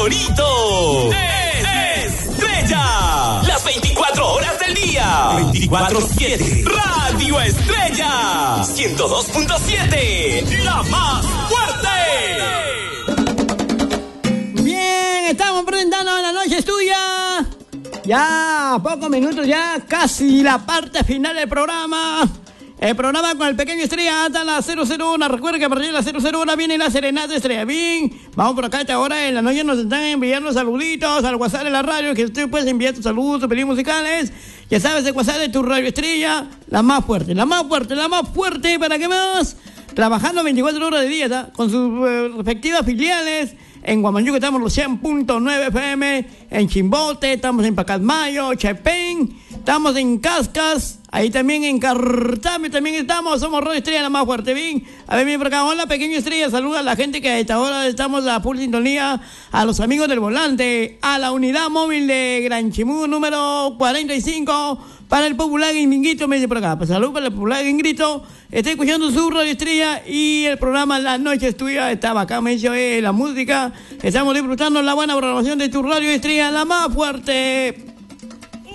Bonito es Estrella. Las 24 horas del día. 24/7. Radio Estrella. 102.7. La más fuerte. Bien, estamos presentando La Noche es Tuya. Ya, pocos minutos ya, casi la parte final del programa. El programa con el pequeño Estrella hasta las 001. Recuerda que a partir de las 001 viene la serenata Estrella. Bien, vamos por acá a esta hora. En la noche nos están enviando saluditos al WhatsApp de la radio, que usted puede enviar tus saludos, tus pedidos musicales. Ya sabes, el WhatsApp de tu Radio Estrella, la más fuerte, la más fuerte, la más fuerte. ¿Para qué más? Trabajando 24 horas de día, ¿tá? Con sus respectivas filiales. En Huamachuco estamos los 100.9 FM, en Chimbote, estamos en Pacasmayo, Chepén, estamos en Cascas, ahí también en Cartame también estamos, somos Radio Estrella, la más fuerte, bien. A ver, bien por acá, hola pequeño Estrella, saluda a la gente que a esta hora estamos a full sintonía, a los amigos del volante, a la unidad móvil de Gran Chimú número 45, para el popular Guinguito, me dice por acá, pues salud para el popular Guinguito, estoy escuchando su Radio Estrella y el programa La Noche es Tuya, estaba acá, me dice la música, estamos disfrutando la buena programación de tu Radio Estrella, la más fuerte.